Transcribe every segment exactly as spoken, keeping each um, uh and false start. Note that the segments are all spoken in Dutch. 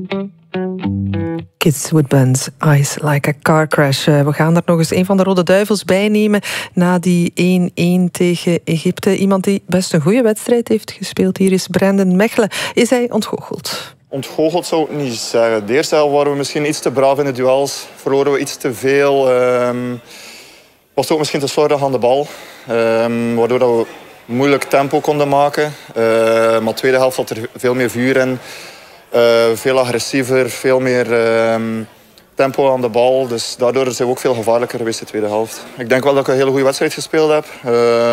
Kids Woodband's Eyes Like a Car Crash. We gaan er nog eens een van de Rode Duivels bij nemen na die één-één tegen Egypte. Iemand die best een goede wedstrijd heeft gespeeld. Hier is Brandon Mechelen. Is hij ontgoocheld? Ontgoocheld zou ik niet zeggen. De eerste helft waren we misschien iets te braaf in de duels. Verloren we iets te veel. Um, was ook misschien te slordig aan de bal. Um, waardoor dat we moeilijk tempo konden maken. Uh, maar de tweede helft had er veel meer vuur in. Uh, veel agressiever, veel meer uh, tempo aan de bal. Dus daardoor zijn we ook veel gevaarlijker geweest in de tweede helft. Ik denk wel dat ik een hele goede wedstrijd gespeeld heb. Uh,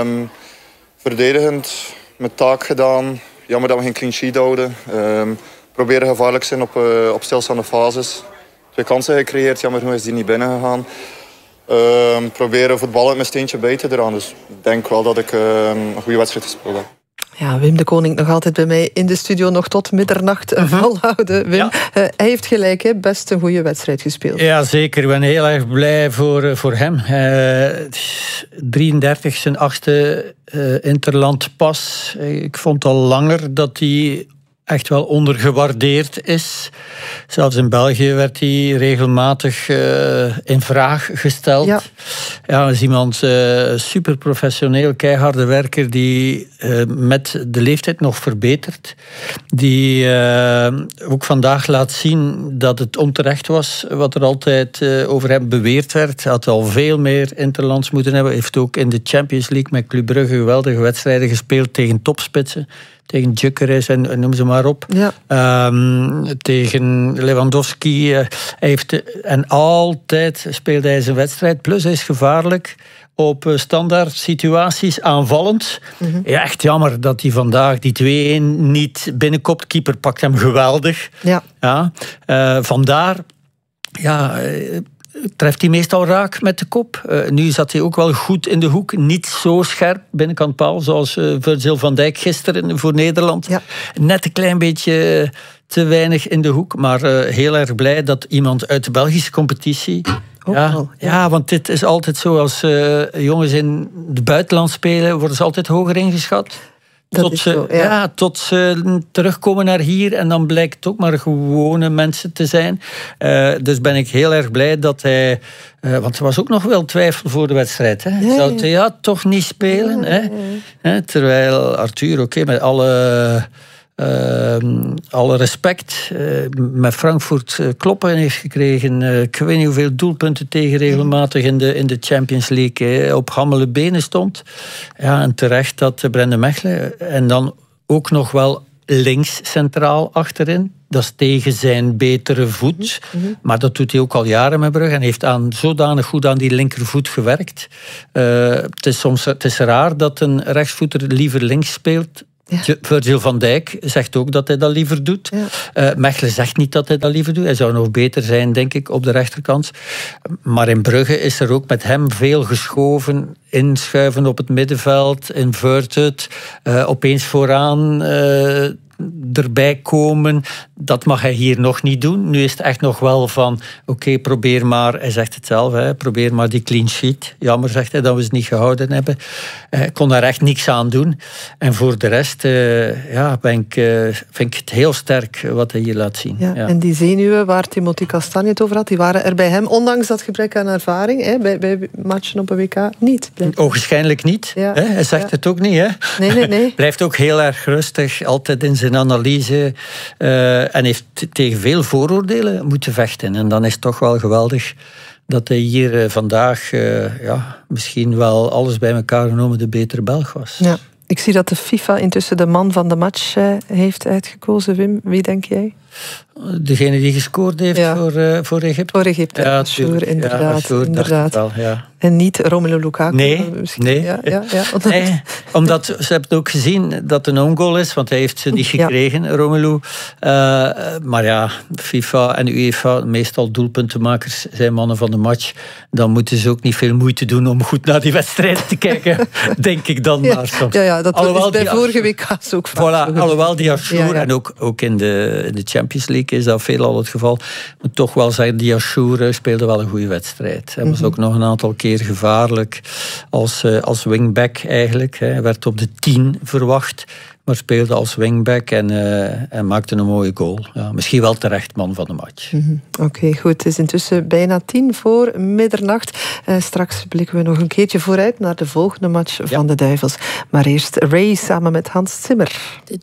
verdedigend, met taak gedaan. Jammer dat we geen clean sheet houden. Uh, proberen gevaarlijk zijn op, uh, op stilstaande fases. Twee kansen gecreëerd, jammer genoeg is die niet binnen gegaan. Uh, proberen voetballen mijn steentje bij te dragen. Dus ik denk wel dat ik uh, een goede wedstrijd gespeeld heb. Ja, Wim de Koning nog altijd bij mij in de studio, nog tot middernacht uh-huh. volhouden. Wim, ja. uh, hij heeft gelijk, hè? Best een goede wedstrijd gespeeld. Ja, zeker. Ik ben heel erg blij voor, voor hem. Uh, drieëndertig, zijn achtste uh, interland pas. Ik vond al langer dat hij echt wel ondergewaardeerd is. Zelfs in België werd hij regelmatig uh, in vraag gesteld. Ja, ja is iemand uh, super professioneel, keiharde werker die uh, met de leeftijd nog verbetert. Die uh, ook vandaag laat zien dat het onterecht was wat er altijd uh, over hem beweerd werd. Hij had al veel meer interlands moeten hebben. Hij heeft ook in de Champions League met Club Brugge geweldige wedstrijden gespeeld tegen topspitsen. Tegen Gyökeres en noem ze maar op. Ja. Um, tegen Lewandowski. Uh, hij heeft, en altijd speelde hij zijn wedstrijd. Plus hij is gevaarlijk op uh, standaard situaties aanvallend. Mm-hmm. Ja, echt jammer dat hij vandaag die twee-één niet binnenkopt. Keeper pakt hem geweldig. Ja. Ja. Uh, vandaar... Ja... Uh, treft hij meestal raak met de kop. Uh, nu zat hij ook wel goed in de hoek. Niet zo scherp binnenkant paal, zoals uh, Virgil van Dijk gisteren voor Nederland. Ja. Net een klein beetje te weinig in de hoek. Maar uh, heel erg blij dat iemand uit de Belgische competitie... Oh, ja, oh, ja. ja, want dit is altijd zo. Als uh, jongens in het buitenland spelen, worden ze altijd hoger ingeschat. Tot ze, zo, ja. Ja, tot ze terugkomen naar hier en dan blijkt het ook maar gewone mensen te zijn. Uh, dus ben ik heel erg blij dat hij... Uh, want er was ook nog wel twijfel voor de wedstrijd. Hè. Ja, Zou hij ja, toch niet spelen? Ja, ja, ja. Hè? Terwijl Arthur, oké, okay, met alle... Uh, alle respect, uh, met Frankfurt uh, kloppen heeft gekregen. Uh, ik weet niet hoeveel doelpunten tegen regelmatig in de, in de Champions League uh, op gammele benen stond. Ja, en terecht dat uh, Brandon Mechelen. En dan ook nog wel links centraal achterin. Dat is tegen zijn betere voet. Mm-hmm. Maar dat doet hij ook al jaren met Brugge. En heeft aan, zodanig goed aan die linkervoet gewerkt. Uh, het is soms het is raar dat een rechtsvoeter liever links speelt. Ja. Virgil van Dijk zegt ook dat hij dat liever doet. Ja. Uh, Mechelen zegt niet dat hij dat liever doet. Hij zou nog beter zijn, denk ik, op de rechterkant. Maar in Brugge is er ook met hem veel geschoven. Inschuiven op het middenveld, inverted. Uh, opeens vooraan... Uh, erbij komen, dat mag hij hier nog niet doen. Nu is het echt nog wel van, oké, okay, probeer maar, hij zegt het zelf, hè, probeer maar die clean sheet. Jammer, zegt hij, dat we het niet gehouden hebben. Hij kon daar echt niks aan doen. En voor de rest, uh, ja, ben ik, uh, vind ik het heel sterk wat hij hier laat zien. Ja, ja. En die zenuwen waar Timothy Castagne het over had, die waren er bij hem, ondanks dat gebrek aan ervaring, hè, bij, bij matchen op een W K, niet. Ogenschijnlijk niet. Ja. Hè? Hij zegt ja. het ook niet. Hè? Nee, nee, nee. Blijft ook heel erg rustig, altijd in zijn analyse uh, en heeft tegen veel vooroordelen moeten vechten. En dan is het toch wel geweldig dat hij hier uh, vandaag uh, ja, misschien wel alles bij elkaar genomen de betere Belg was. Ja. Ik zie dat de FIFA intussen de man van de match uh, heeft uitgekozen. Wim, wie denk jij? Degene die gescoord heeft ja. voor, uh, voor Egypte? Voor Egypte, ja, Ashour, inderdaad. Ja, Ashour, inderdaad. Wel, ja. En niet Romelu Lukaku? Nee, nee. Ja, ja, ja, omdat... nee. Omdat ze hebben ook gezien dat het een own goal is, want hij heeft ze niet gekregen, ja. Romelu. Uh, maar ja, FIFA en UEFA, meestal doelpuntenmakers, zijn mannen van de match. Dan moeten ze ook niet veel moeite doen om goed naar die wedstrijd te kijken, denk ik dan ja. maar soms. Ja, ja, dat alhoewel is bij vorige W K's ook vaak. Voilà, alhoewel die Ashour, ja, ja. en ook, ook in de, in de Champions Champions League is dat veelal het geval. Ik moet toch wel zeggen, Diashoure speelde wel een goede wedstrijd. Hij was mm-hmm. ook nog een aantal keer gevaarlijk als, uh, als wingback eigenlijk. Hij werd op de tien verwacht, maar speelde als wingback en, uh, en maakte een mooie goal. Ja, misschien wel terecht man van de match. Mm-hmm. Oké, okay, goed. Het is intussen bijna tien voor middernacht. Uh, straks blikken we nog een keertje vooruit naar de volgende match ja. van de Duivels. Maar eerst Ray samen met Hans Zimmer. The